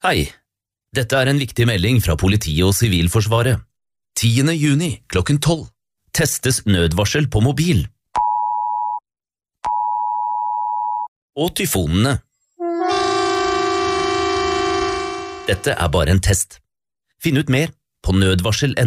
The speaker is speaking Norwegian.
Hei, dette er en viktig melding fra politiet og Sivilforsvaret. 10. juni klokken 12 testes nødvarsel på mobil. Og tyfonene. Dette er bare en test. Finn ut mer på nødvarsel.no.